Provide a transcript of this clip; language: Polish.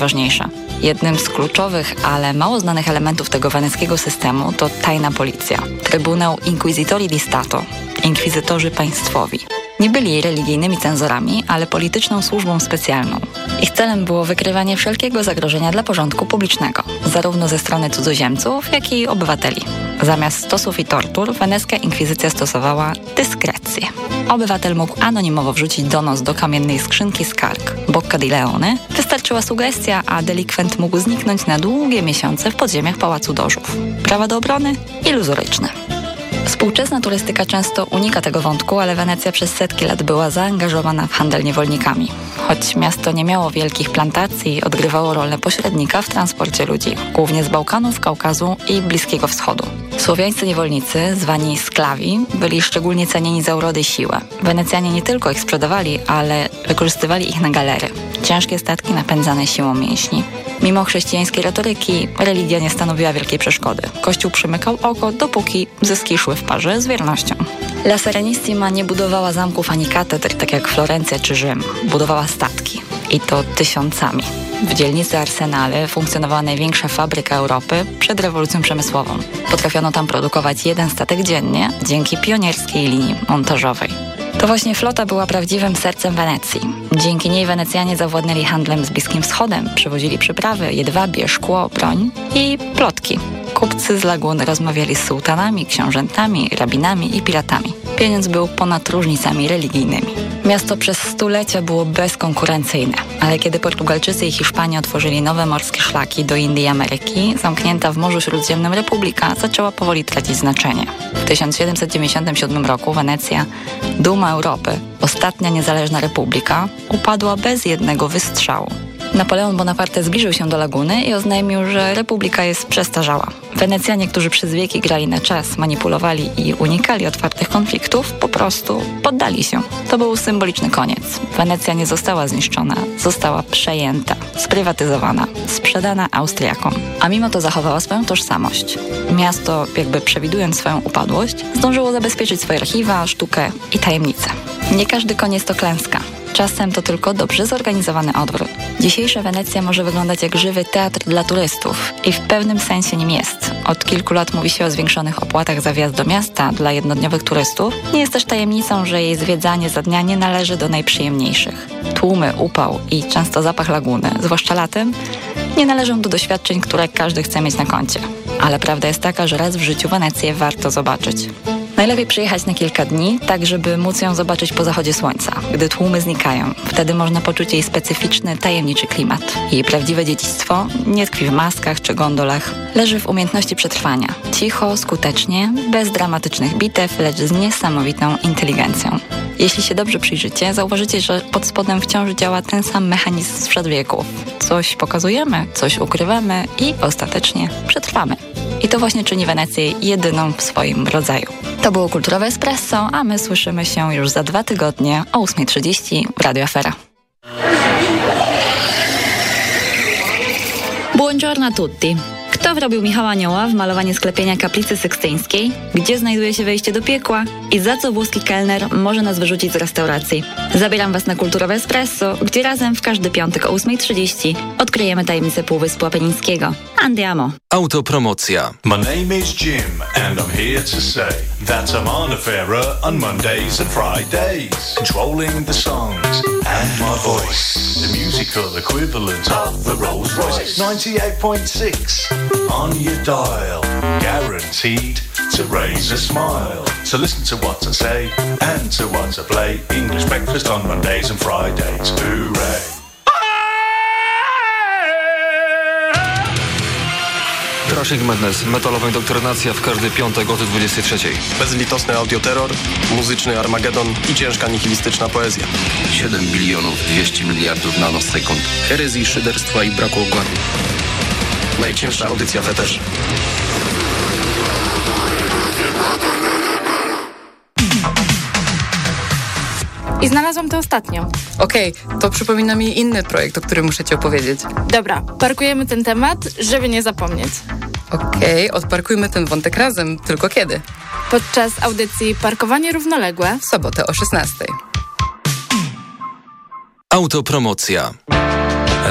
najważniejsze. Jednym z kluczowych, ale mało znanych elementów tego weneckiego systemu to tajna policja. Trybunał Inquisitori di Stato, inkwizytorzy państwowi. Nie byli religijnymi cenzorami, ale polityczną służbą specjalną. Ich celem było wykrywanie wszelkiego zagrożenia dla porządku publicznego, zarówno ze strony cudzoziemców, jak i obywateli. Zamiast stosów i tortur, wenecka inkwizycja stosowała dyskrecję. Obywatel mógł anonimowo wrzucić donos do kamiennej skrzynki skarg Bocca di Leone. Wystarczyła sugestia, a delikwent mógł zniknąć na długie miesiące w podziemiach Pałacu Dożów. Prawa do obrony? Iluzoryczne. Współczesna turystyka często unika tego wątku, ale Wenecja przez setki lat była zaangażowana w handel niewolnikami. Choć miasto nie miało wielkich plantacji, odgrywało rolę pośrednika w transporcie ludzi, głównie z Bałkanów, Kaukazu i Bliskiego Wschodu. Słowiańscy niewolnicy, zwani sklawi, byli szczególnie cenieni za urodę i siłę. Wenecjanie nie tylko ich sprzedawali, ale wykorzystywali ich na galery. Ciężkie statki napędzane siłą mięśni. Mimo chrześcijańskiej retoryki, religia nie stanowiła wielkiej przeszkody. Kościół przymykał oko, dopóki zyski szły w parze z wiernością. La Serenissima nie budowała zamków ani katedr, tak jak Florencja czy Rzym. Budowała statki. I to tysiącami. W dzielnicy Arsenale funkcjonowała największa fabryka Europy przed rewolucją przemysłową. Potrafiono tam produkować 1 statek dziennie dzięki pionierskiej linii montażowej. To właśnie flota była prawdziwym sercem Wenecji. Dzięki niej Wenecjanie zawładnęli handlem z Bliskim Wschodem, przywozili przyprawy, jedwabie, szkło, broń i plotki. Kupcy z lagun rozmawiali z sułtanami, książętami, rabinami i piratami. Pieniądz był ponad różnicami religijnymi. Miasto przez stulecia było bezkonkurencyjne, ale kiedy Portugalczycy i Hiszpanie otworzyli nowe morskie szlaki do Indii i Ameryki, zamknięta w Morzu Śródziemnym Republika zaczęła powoli tracić znaczenie. W 1797 roku Wenecja, duma Europy, ostatnia niezależna republika, upadła bez jednego wystrzału. Napoleon Bonaparte zbliżył się do laguny i oznajmił, że republika jest przestarzała. Wenecjanie, którzy przez wieki grali na czas, manipulowali i unikali otwartych konfliktów, po prostu poddali się. To był symboliczny koniec. Wenecja nie została zniszczona, została przejęta, sprywatyzowana, sprzedana Austriakom. A mimo to zachowała swoją tożsamość. Miasto, jakby przewidując swoją upadłość, zdążyło zabezpieczyć swoje archiwa, sztukę i tajemnice. Nie każdy koniec to klęska. Czasem to tylko dobrze zorganizowany odwrót. Dzisiejsza Wenecja może wyglądać jak żywy teatr dla turystów i w pewnym sensie nim jest. Od kilku lat mówi się o zwiększonych opłatach za wjazd do miasta dla jednodniowych turystów. Nie jest też tajemnicą, że jej zwiedzanie za dnia nie należy do najprzyjemniejszych. Tłumy, upał i często zapach laguny, zwłaszcza latem, nie należą do doświadczeń, które każdy chce mieć na koncie. Ale prawda jest taka, że raz w życiu Wenecję warto zobaczyć. Najlepiej przyjechać na kilka dni, tak żeby móc ją zobaczyć po zachodzie słońca, gdy tłumy znikają. Wtedy można poczuć jej specyficzny, tajemniczy klimat. Jej prawdziwe dziedzictwo nie tkwi w maskach czy gondolach. Leży w umiejętności przetrwania. Cicho, skutecznie, bez dramatycznych bitew, lecz z niesamowitą inteligencją. Jeśli się dobrze przyjrzycie, zauważycie, że pod spodem wciąż działa ten sam mechanizm sprzed wieków. Coś pokazujemy, coś ukrywamy i ostatecznie przetrwamy. I to właśnie czyni Wenecję jedyną w swoim rodzaju. To było Kulturowe Espresso, a my słyszymy się już za 2 tygodnie o 8:30 w Radio Afera. Buongiorno a tutti. Kto wrobił Michała Anioła w malowanie sklepienia kaplicy sykstyńskiej? Gdzie znajduje się wejście do piekła? I za co włoski kelner może nas wyrzucić z restauracji? Zabieram Was na Kulturowe Espresso, gdzie razem w każdy piątek o 8:30 odkryjemy tajemnicę Półwyspu Apenińskiego. Andiamo! Autopromocja. My name is Jim and I'm here to say that I'm on a fairer on Mondays and Fridays, controlling the songs and my voice, the musical equivalent of the Rolls Royce. 98.6 on your dial, guaranteed to raise a smile. So listen to what I say and to what I play. English breakfast on Mondays and Fridays. Hooray! Thrashing Madness, metalowa indoktrynacja w każdy piątek o 23:00. Bezlitosny audioterror, muzyczny Armagedon i ciężka nihilistyczna poezja. 7 bilionów 200 miliardów nanosekund. Herezji, szyderstwa i braku układu. Najcięższa audycja feterzy. I znalazłam to ostatnio. Okej, to przypomina mi inny projekt, o którym muszę Ci opowiedzieć. Dobra, parkujemy ten temat, żeby nie zapomnieć. Okej, odparkujmy ten wątek razem, tylko kiedy? Podczas audycji Parkowanie Równoległe W sobotę o 16:00. Autopromocja.